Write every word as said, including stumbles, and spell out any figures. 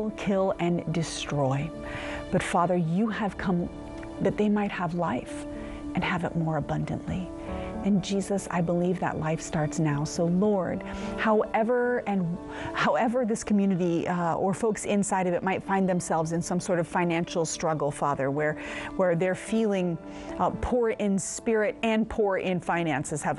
steal, kill, and destroy. But Father, you have come that they might have life and have it more abundantly. And Jesus, I believe that life starts now. So Lord, however and however this community uh, or folks inside of it might find themselves in some sort of financial struggle, Father, where, where they're feeling uh, poor in spirit and poor in finances, Heavenly